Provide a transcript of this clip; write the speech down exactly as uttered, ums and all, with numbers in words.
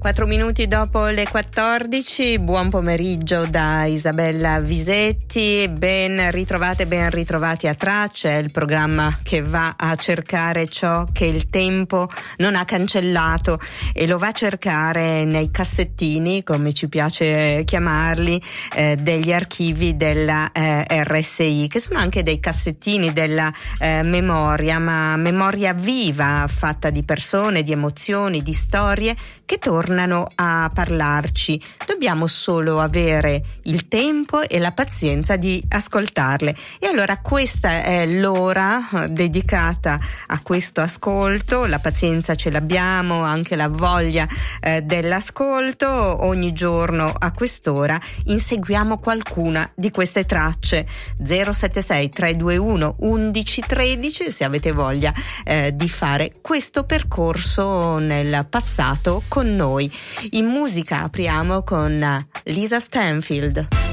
Quattro minuti dopo le quattordici, buon pomeriggio da Isabella Visetti, ben ritrovate, ben ritrovati a Tracce, il programma che va a cercare ciò che il tempo non ha cancellato e lo va a cercare nei cassettini, come ci piace chiamarli, eh, degli archivi della eh, R S I, che sono anche dei cassettini della eh, memoria, ma memoria viva, fatta di persone, di emozioni, di storie che tornano a parlarci. Dobbiamo solo avere il tempo e la pazienza di ascoltarle. E allora questa è l'ora dedicata a questo ascolto. La pazienza ce l'abbiamo, anche la voglia eh, dell'ascolto. Ogni giorno a quest'ora inseguiamo qualcuna di queste tracce. zero sette sei tre due uno undici tredici se avete voglia eh, di fare questo percorso nel passato con noi. In musica apriamo con Lisa Stanfield.